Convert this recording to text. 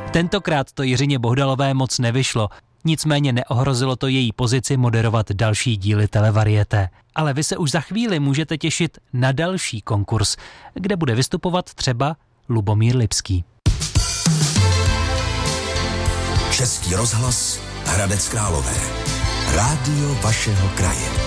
Tentokrát to Jiřině Bohdalové moc nevyšlo, nicméně neohrozilo to její pozici moderovat další díly Televarieté. Ale vy se už za chvíli můžete těšit na další konkurs, kde bude vystupovat třeba Lubomír Lipský. Český rozhlas Hradec Králové. Rádio vašeho kraje.